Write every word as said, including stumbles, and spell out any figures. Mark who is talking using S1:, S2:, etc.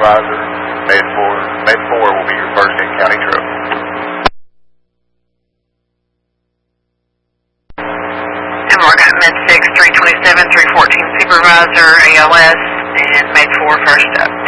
S1: supervisor. Med four, Med four will be your first in-county truck.
S2: And we're got Med six, three twenty-seven, three fourteen supervisor, A L S, and Med four first up.